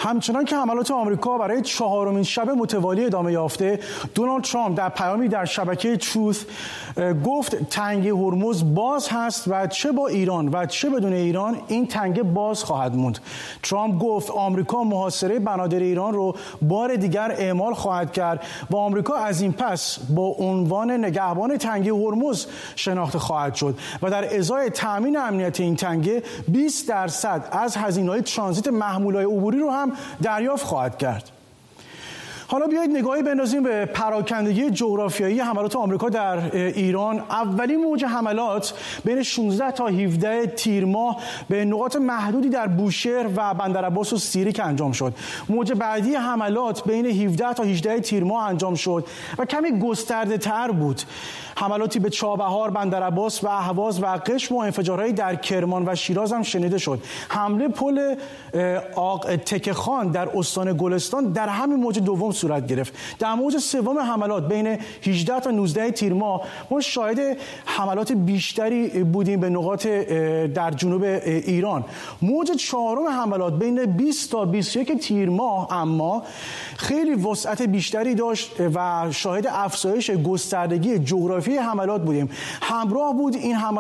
همچنان که حملات آمریکا برای چهارمین شب متوالی ادامه یافته، دونالد ترامپ در پیامی در شبکه تروث گفت تنگه هرمز باز هست و چه با ایران و چه بدون ایران این تنگه باز خواهد موند. ترامپ گفت آمریکا محاصره بنادر ایران رو بار دیگر اعمال خواهد کرد و آمریکا از این پس با عنوان نگهبان تنگه هرمز شناخته خواهد شد و در ازای تامین امنیت این تنگه 20% از هزینه‌های ترانزیت محمولات عبوری رو هم دریافت خواهد کرد. حالا بیایید نگاهی بندازیم به پراکندگی جغرافیایی حملات آمریکا در ایران. اولین موج حملات بین 16 تا 17 تیر ماه به نقاط محدودی در بوشهر و بندرعباس و سیریک انجام شد. موج بعدی حملات بین 17 تا 18 تیر ماه انجام شد و کمی گسترده تر بود. حملاتی به چابهار، بندرعباس و اهواز و قشم و انفجارهایی در کرمان و شیراز هم شنیده شد. حمله پل تکه خان در استان گلستان در همین موج دوم صورت گرفت. در موج سوم حملات بین 18 تا 19 تیر ماه ما شاهد حملات بیشتری بودیم به نقاط در جنوب ایران. موج چهارم حملات بین 20 تا 21 تیر ماه اما خیلی وسعت بیشتری داشت و شاهد افزایش گستردگی جغرافی حملات بودیم. همراه بود این حملات